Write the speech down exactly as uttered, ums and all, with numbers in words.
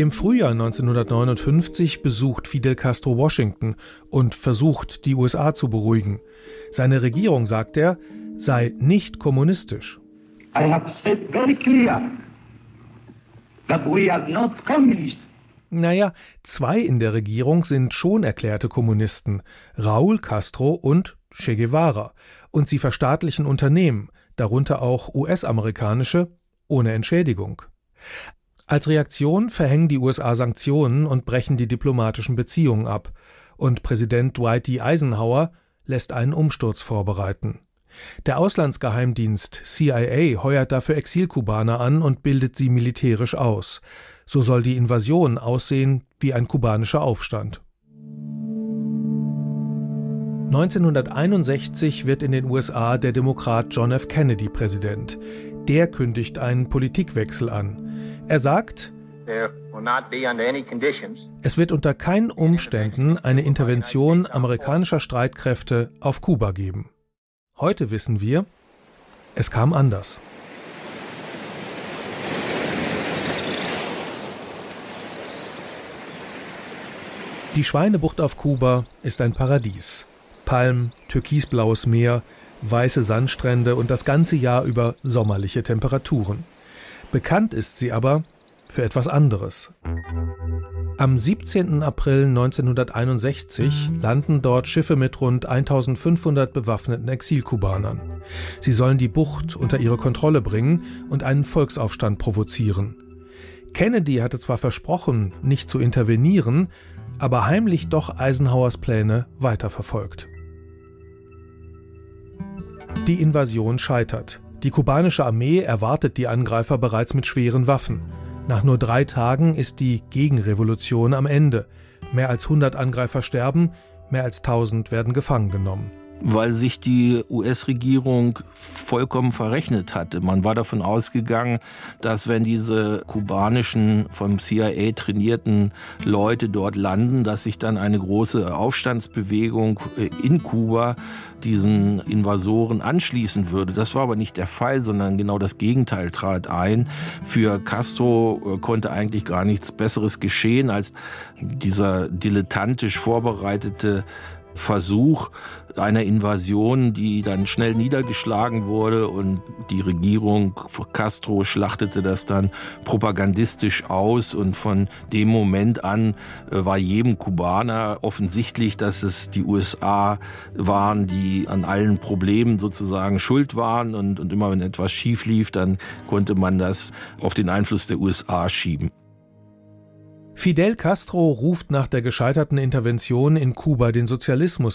Im Frühjahr neunzehnhundertneunundfünfzig besucht Fidel Castro Washington und versucht, die U S A zu beruhigen. Seine Regierung, sagt er, sei nicht kommunistisch. I have said very clear that we are not communists. Naja, zwei in der Regierung sind schon erklärte Kommunisten, Raúl Castro und Che Guevara. Und sie verstaatlichen Unternehmen, darunter auch U S-amerikanische, ohne Entschädigung. Als Reaktion verhängen die U S A Sanktionen und brechen die diplomatischen Beziehungen ab. Und Präsident Dwight D. Eisenhower lässt einen Umsturz vorbereiten. Der Auslandsgeheimdienst C I A heuert dafür Exilkubaner an und bildet sie militärisch aus. So soll die Invasion aussehen wie ein kubanischer Aufstand. neunzehnhunderteinundsechzig wird in den U S A der Demokrat John F. Kennedy Präsident. Der kündigt einen Politikwechsel an. Er sagt, es wird unter keinen Umständen eine Intervention amerikanischer Streitkräfte auf Kuba geben. Heute wissen wir, es kam anders. Die Schweinebucht auf Kuba ist ein Paradies. Palmen, türkisblaues Meer, weiße Sandstrände und das ganze Jahr über sommerliche Temperaturen. Bekannt ist sie aber für etwas anderes. Am siebzehnten April neunzehnhunderteinundsechzig landen dort Schiffe mit rund eintausendfünfhundert bewaffneten Exilkubanern. Sie sollen die Bucht unter ihre Kontrolle bringen und einen Volksaufstand provozieren. Kennedy hatte zwar versprochen, nicht zu intervenieren, aber heimlich doch Eisenhowers Pläne weiterverfolgt. Die Invasion scheitert. Die kubanische Armee erwartet die Angreifer bereits mit schweren Waffen. Nach nur drei Tagen ist die Gegenrevolution am Ende. Mehr als hundert Angreifer sterben, mehr als tausend werden gefangen genommen. Weil sich die U S-Regierung vollkommen verrechnet hatte. Man war davon ausgegangen, dass wenn diese kubanischen, vom C I A trainierten Leute dort landen, dass sich dann eine große Aufstandsbewegung in Kuba diesen Invasoren anschließen würde. Das war aber nicht der Fall, sondern genau das Gegenteil trat ein. Für Castro konnte eigentlich gar nichts Besseres geschehen, als dieser dilettantisch vorbereitete Versuch einer Invasion, die dann schnell niedergeschlagen wurde, und die Regierung Castro schlachtete das dann propagandistisch aus, und von dem Moment an war jedem Kubaner offensichtlich, dass es die U S A waren, die an allen Problemen sozusagen schuld waren, und, und immer wenn etwas schief lief, dann konnte man das auf den Einfluss der U S A schieben. Fidel Castro ruft nach der gescheiterten Intervention in Kuba den Sozialismus